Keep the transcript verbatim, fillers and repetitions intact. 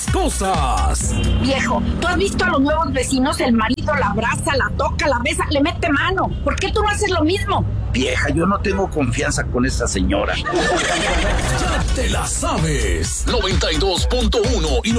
cosas. Viejo, ¿tú has visto a los nuevos vecinos? El marido la abraza, la toca, la besa, le mete mano. ¿Por qué tú no haces lo mismo? Vieja, yo no tengo confianza con esa señora. Ya te la sabes. noventa y dos punto uno y